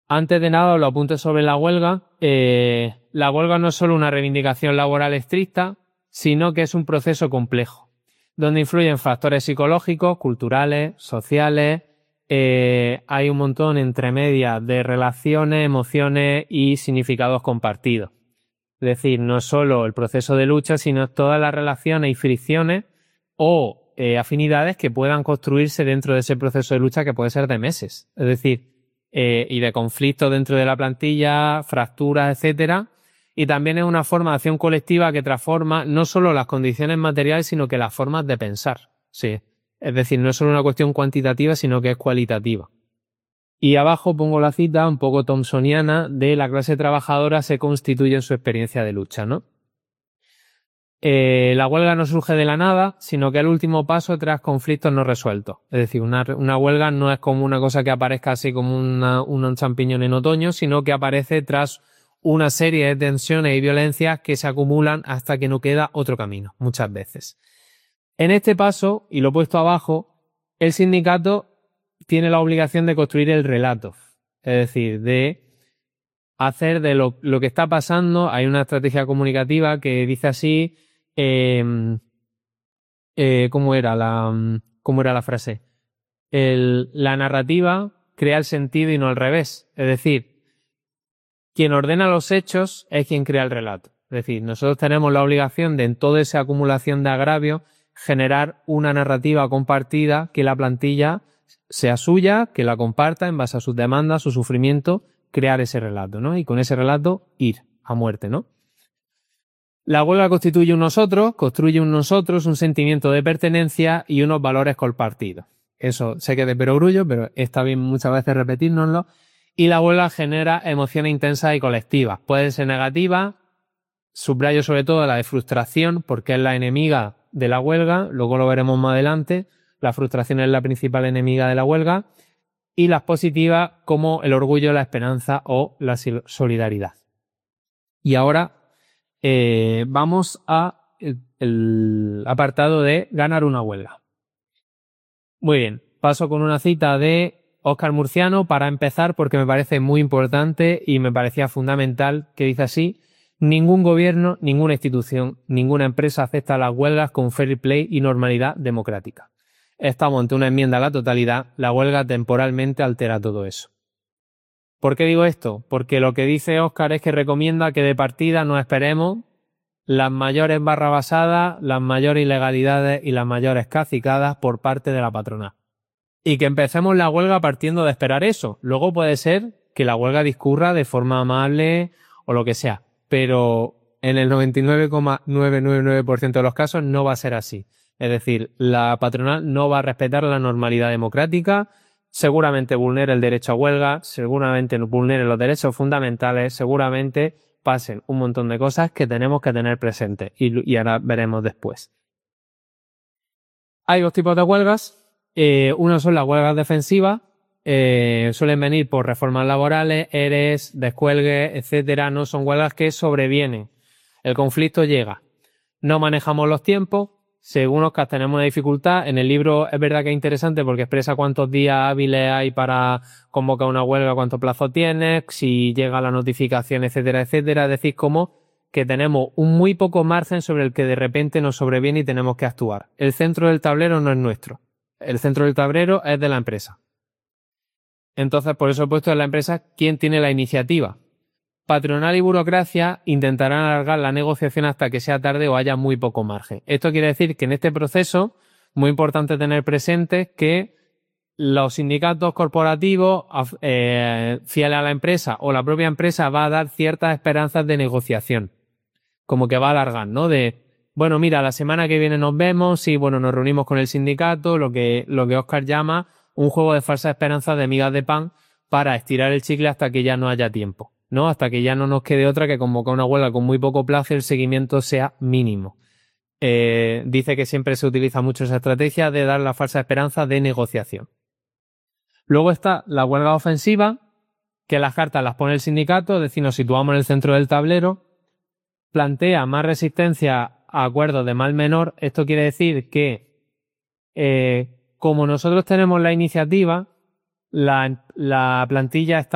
Antes de nada, los apuntes sobre la huelga. La huelga no es solo una reivindicación laboral estricta, sino que es un proceso complejo, donde influyen factores psicológicos, culturales, sociales. Hay un montón entre medias de relaciones, emociones y significados compartidos. Es decir, no es solo el proceso de lucha, sino todas las relaciones y fricciones o afinidades que puedan construirse dentro de ese proceso de lucha, que puede ser de meses. Es decir, y de conflictos dentro de la plantilla, fracturas, etcétera. Y también es una forma de acción colectiva que transforma no solo las condiciones materiales, sino que las formas de pensar. Sí. Es decir, no es solo una cuestión cuantitativa, sino que es cualitativa. Y abajo pongo la cita un poco thomsoniana de la clase trabajadora se constituye en su experiencia de lucha, ¿no? La huelga no surge de la nada, sino que es el último paso tras conflictos no resueltos. Es decir, una huelga no es como una cosa que aparezca así como un champiñón en otoño, sino que aparece tras una serie de tensiones y violencias que se acumulan hasta que no queda otro camino, muchas veces. En este paso, y lo he puesto abajo, el sindicato tiene la obligación de construir el relato, es decir, de hacer de lo que está pasando. Hay una estrategia comunicativa que dice así, ¿cómo era la frase? La narrativa crea el sentido y no al revés. Es decir, quien ordena los hechos es quien crea el relato. Es decir, nosotros tenemos la obligación de, en toda esa acumulación de agravios, generar una narrativa compartida que la plantilla sea suya, que la comparta en base a sus demandas, su sufrimiento, crear ese relato, ¿no? Y con ese relato ir a muerte, ¿no? La huelga construye un nosotros, un sentimiento de pertenencia y unos valores compartidos. Eso sé que es de perogrullo, pero está bien muchas veces repetírnoslo. Y la huelga genera emociones intensas y colectivas. Puede ser negativa, subrayo sobre todo la de frustración, porque es la enemiga de la huelga, luego lo veremos más adelante. La frustración es la principal enemiga de la huelga. Y las positivas como el orgullo, la esperanza o la solidaridad. Y ahora vamos a el apartado de ganar una huelga. Muy bien, paso con una cita de Óscar Murciano para empezar, porque me parece muy importante y me parecía fundamental, que dice así: ningún gobierno, ninguna institución, ninguna empresa acepta las huelgas con fair play y normalidad democrática. Estamos ante una enmienda a la totalidad, la huelga temporalmente altera todo eso. ¿Por qué digo esto? Porque lo que dice Óscar es que recomienda que de partida no esperemos las mayores barrabasadas, las mayores ilegalidades y las mayores cacicadas por parte de la patronal. Y que empecemos la huelga partiendo de esperar eso. Luego puede ser que la huelga discurra de forma amable o lo que sea, pero en el 99,999% de los casos no va a ser así. Es decir, la patronal no va a respetar la normalidad democrática, seguramente vulnere el derecho a huelga, seguramente vulnere los derechos fundamentales, seguramente pasen un montón de cosas que tenemos que tener presentes y ahora veremos después. Hay dos tipos de huelgas. Uno son las huelgas defensivas, suelen venir por reformas laborales, ERES, descuelgues, etcétera. No son huelgas que sobrevienen. El conflicto llega. No manejamos los tiempos. Según Óscar tenemos una dificultad. En el libro es verdad que es interesante porque expresa cuántos días hábiles hay para convocar una huelga, cuánto plazo tiene, si llega la notificación, etcétera, etcétera. Es decir, como que tenemos un muy poco margen sobre el que de repente nos sobreviene y tenemos que actuar. El centro del tablero no es nuestro. El centro del tablero es de la empresa. Entonces, por eso he puesto en la empresa quién tiene la iniciativa. Patronal y burocracia intentarán alargar la negociación hasta que sea tarde o haya muy poco margen. Esto quiere decir que en este proceso, muy importante tener presente que los sindicatos corporativos fieles a la empresa o la propia empresa va a dar ciertas esperanzas de negociación. Como que va a alargar, ¿no? De, bueno, mira, la semana que viene nos vemos, sí, bueno, nos reunimos con el sindicato, lo que Óscar llama un juego de falsas esperanzas de migas de pan para estirar el chicle hasta que ya no haya tiempo, ¿no? Hasta que ya no nos quede otra que convocar una huelga con muy poco plazo y el seguimiento sea mínimo. Dice que siempre se utiliza mucho esa estrategia de dar la falsa esperanza de negociación. Luego está la huelga ofensiva, que las cartas las pone el sindicato, es decir, nos situamos en el centro del tablero, plantea más resistencia a acuerdos de mal menor. Esto quiere decir que como nosotros tenemos la iniciativa, la plantilla está